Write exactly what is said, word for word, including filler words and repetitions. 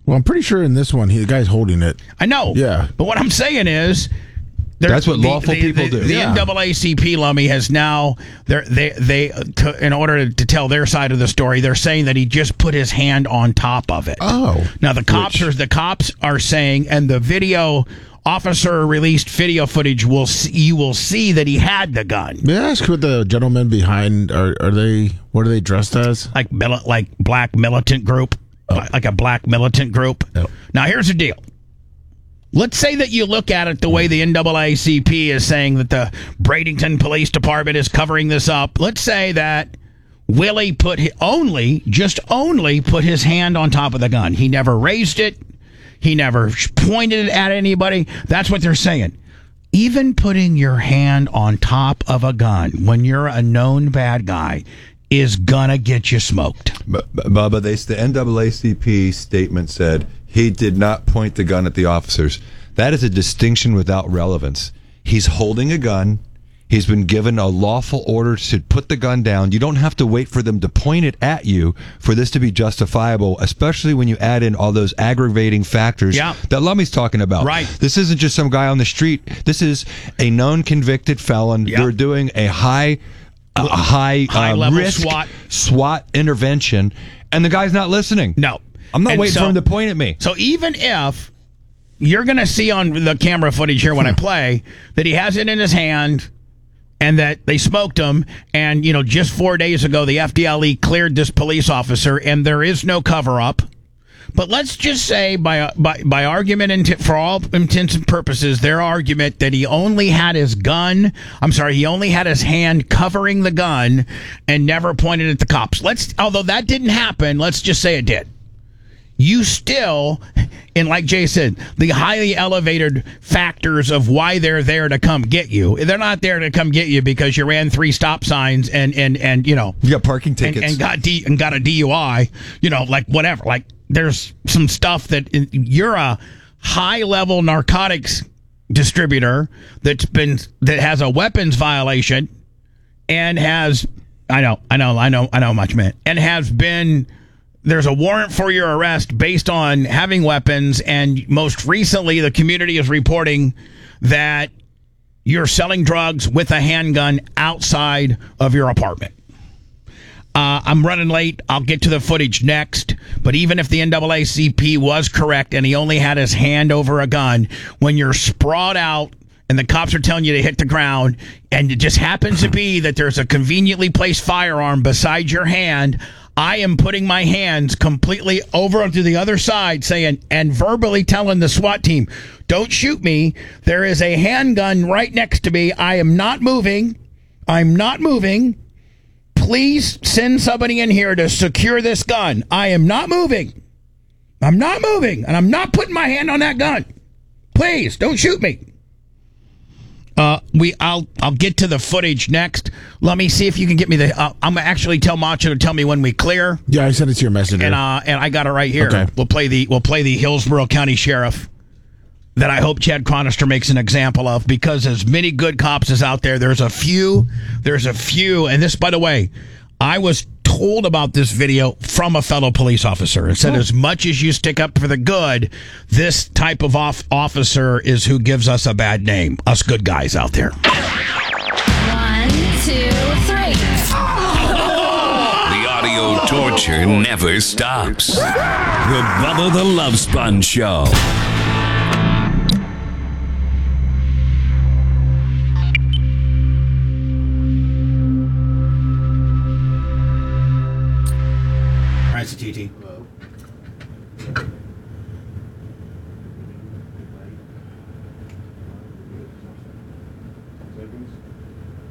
Well, I'm pretty sure in this one, he, the guy's holding it. I know. Yeah. But what I'm saying is, that's what the, lawful the, people the, do. The Yeah. N double A C P, Lummy, has now they they they to, in order to tell their side of the story, they're saying that he just put his hand on top of it. Oh. Now the cops Which, are the cops are saying, and the video officer released video footage will see, you will see that he had the gun. May I ask what the gentlemen behind are? Are they? What are they dressed as? Like mili- like black militant group, Oh. like a black militant group. Oh. Now here's the deal. Let's say that you look at it the way the N double A C P is saying that the Bradenton Police Department is covering this up. Let's say that Willie put hi- only, just only put his hand on top of the gun. He never raised it. He never sh- pointed it at anybody. That's what they're saying. Even putting your hand on top of a gun when you're a known bad guy is gonna get you smoked. But, but, Bubba, they, the N double A C P statement said he did not point the gun at the officers. That is a distinction without relevance. He's holding a gun. He's been given a lawful order to put the gun down. You don't have to wait for them to point it at you for this to be justifiable, especially when you add in all those aggravating factors Yeah. that Lummy's talking about. Right. This isn't just some guy on the street. This is a known convicted felon. Yeah. They're doing a high a high, High uh, level risk SWAT. SWAT intervention, and the guy's not listening. No. I'm not And waiting so- for him to point at me. So even if you're going to see on the camera footage here when I play that he has it in his hand and that they smoked him, and, you know, just four days ago, the F D L E cleared this police officer and there is no cover up. But let's just say, by by, by argument, and for all intents and purposes, their argument that he only had his gun, I'm sorry, he only had his hand covering the gun and never pointed at the cops. Let's, although that didn't happen, let's just say it did. You still, and like Jay said, the highly elevated factors of why they're there to come get you. They're not there to come get you because you ran three stop signs and, and, and you know. You got parking And, tickets. and got D, and got a D U I, you know, like whatever. Like there's some stuff that you're a high level narcotics distributor that's been that has a weapons violation and has I know I know I know I know much man and has been there's a warrant for your arrest based on having weapons, and most recently the community is reporting that you're selling drugs with a handgun outside of your apartment. Uh, I'm running late. I'll get to the footage next. But even if the N double A C P was correct and he only had his hand over a gun, when you're sprawled out and the cops are telling you to hit the ground, and it just happens to be that there's a conveniently placed firearm beside your hand, I am putting my hands completely over to the other side saying, and verbally telling the SWAT team, don't shoot me. There is a handgun right next to me. I am not moving. I'm not moving. Please send somebody in here to secure this gun. I am not moving. I'm not moving, and I'm not putting my hand on that gun. Please, don't shoot me. Uh, we, I'll, I'll get to the footage next. Let me see if you can get me the. Uh, I'm gonna actually tell Macho to tell me when we clear, Yeah, I sent it to your messenger. and uh, and I got it right here. Okay. We'll play the, we'll play the Hillsborough County Sheriff that I hope Chad Chronister makes an example of, because as many good cops as out there, there's a few, there's a few, and this, by the way, I was told about this video from a fellow police officer. It said, Oh. as much as you stick up for the good, this type of off- officer is who gives us a bad name, us good guys out there. One, two, three. The audio torture never stops. The Bubba the Love Sponge Show. All right, so T T.